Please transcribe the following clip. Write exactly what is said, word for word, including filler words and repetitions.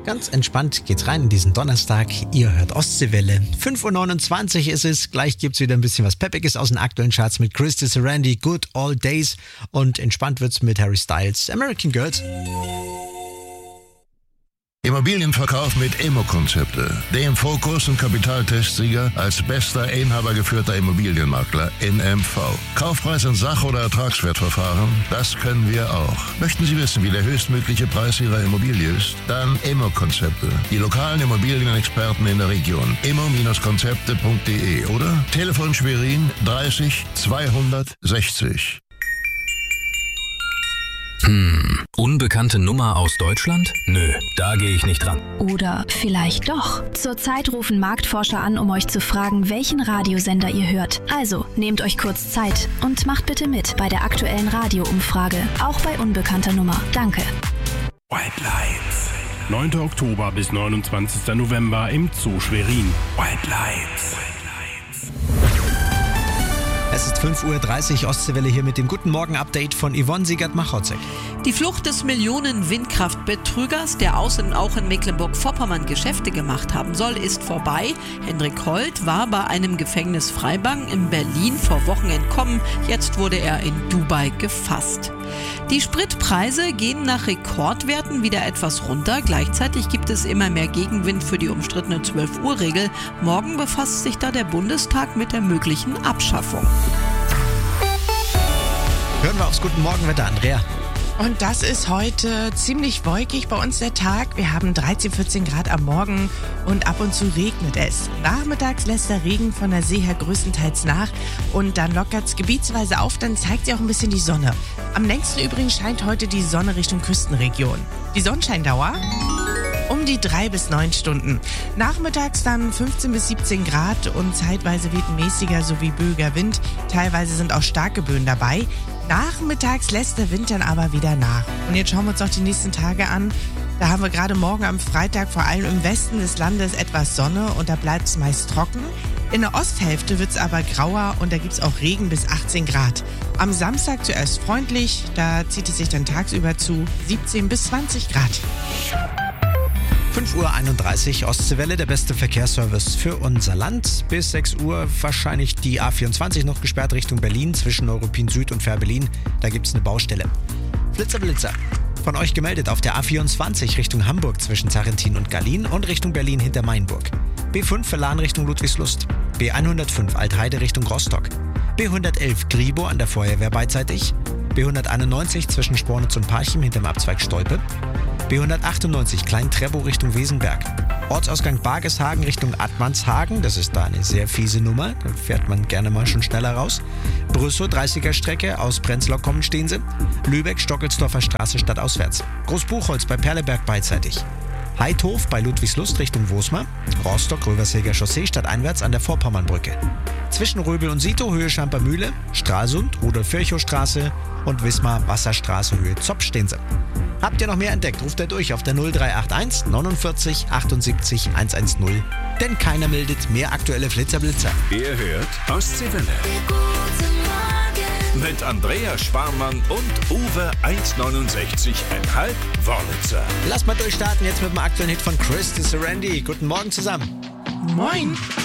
Ganz entspannt geht's rein in diesen Donnerstag. Ihr hört Ostseewelle. fünf Uhr neunundzwanzig ist es. Gleich gibt's wieder ein bisschen was Peppiges aus den aktuellen Charts mit Christy Sarandi, Good Old Days. Und entspannt wird's mit Harry Styles, American Girls. Immobilienverkauf mit Immo-Konzepte. Dem Fokus- und Kapitaltestsieger als bester inhabergeführter Immobilienmakler in M V. Kaufpreis in Sach- oder Ertragswertverfahren, das können wir auch. Möchten Sie wissen, wie der höchstmögliche Preis Ihrer Immobilie ist? Dann Immo-Konzepte. Die lokalen Immobilienexperten in der Region. immo Konzepte punkt de oder Telefon Schwerin dreißig zweihundertsechzig. Hm, unbekannte Nummer aus Deutschland? Nö, da gehe ich nicht ran. Oder vielleicht doch. Zurzeit rufen Marktforscher an, um euch zu fragen, welchen Radiosender ihr hört. Also, nehmt euch kurz Zeit und macht bitte mit bei der aktuellen Radioumfrage. Auch bei unbekannter Nummer. Danke. White Lights. neunter Oktober bis neunundzwanzigster November im Zoo Schwerin. White Lights. Es ist fünf Uhr dreißig, Ostseewelle hier mit dem Guten Morgen-Update von Yvonne Siegert-Machotzek. Die Flucht des Millionen-Windkraftbetrügers, der außen auch in Mecklenburg-Vorpommern Geschäfte gemacht haben soll, ist vorbei. Hendrik Holt war bei einem Gefängnis-Freibang in Berlin vor Wochen entkommen. Jetzt wurde er in Dubai gefasst. Die Spritpreise gehen nach Rekordwerten wieder etwas runter. Gleichzeitig gibt es immer mehr Gegenwind für die umstrittene zwölf-Uhr-Regel. Morgen befasst sich da der Bundestag mit der möglichen Abschaffung. Hören wir aufs Guten Morgen-Wetter, Andrea. Und das ist heute ziemlich wolkig bei uns der Tag. Wir haben dreizehn, vierzehn Grad am Morgen und ab und zu regnet es. Nachmittags lässt der Regen von der See her größtenteils nach und dann lockert es gebietsweise auf, dann zeigt sich auch ein bisschen die Sonne. Am längsten übrigens scheint heute die Sonne Richtung Küstenregion. Die Sonnenscheindauer? Um die drei bis neun Stunden. Nachmittags dann fünfzehn bis siebzehn Grad und zeitweise weht ein mäßiger sowie böiger Wind. Teilweise sind auch starke Böen dabei. Nachmittags lässt der Wind dann aber wieder nach. Und jetzt schauen wir uns noch die nächsten Tage an. Da haben wir gerade morgen am Freitag vor allem im Westen des Landes etwas Sonne und da bleibt es meist trocken. In der Osthälfte wird es aber grauer und da gibt es auch Regen bis achtzehn Grad. Am Samstag zuerst freundlich, da zieht es sich dann tagsüber zu siebzehn bis zwanzig Grad. fünf Uhr einunddreißig, Ostseewelle, der beste Verkehrsservice für unser Land. Bis sechs Uhr wahrscheinlich die A vierundzwanzig noch gesperrt Richtung Berlin, zwischen Neuruppin Süd und Fährberlin. Da gibt es eine Baustelle. Flitzer, Blitzer. Von euch gemeldet auf der A vierundzwanzig Richtung Hamburg zwischen Zarentin und Gallien und Richtung Berlin hinter Mainburg. B fünf Verlan Richtung Ludwigslust. B hundertfünf Altheide Richtung Rostock. B hundertelf Gribo an der Feuerwehr beidseitig. B hunderteinundneunzig zwischen Spornitz und Parchim hinterm Abzweig Stolpe. B hundertachtundneunzig Klein-Trebow Richtung Wesenberg. Ortsausgang Bargeshagen Richtung Admanshagen, das ist da eine sehr fiese Nummer, da fährt man gerne mal schon schneller raus. Brüssow dreißiger Strecke, aus Prenzlau kommen stehen sie. Lübeck Stockelsdorfer Straße stadtauswärts. Großbuchholz bei Perleberg beidseitig. Heidhof bei Ludwigslust Richtung Wosmar. Rostock Rövershäger Chaussee stadteinwärts an der Vorpommernbrücke. Zwischen Röbel und Sito Höhe Schampermühle, Stralsund, Rudolf-Virchow-Straße und Wismar Wasserstraße Höhe Zopp stehen sie. Habt ihr noch mehr entdeckt, ruft er durch auf der null drei acht eins neunundvierzig achtundsiebzig hundertzehn. Denn keiner meldet mehr aktuelle Flitzerblitzer. Ihr hört Ostseewelle. Mit Andrea Sparmann und Uwe eins neunundsechzig Komma fünf Wörlitzer. Lasst mal durchstarten jetzt mit dem aktuellen Hit von Christy Sarandi. Guten Morgen zusammen. Moin.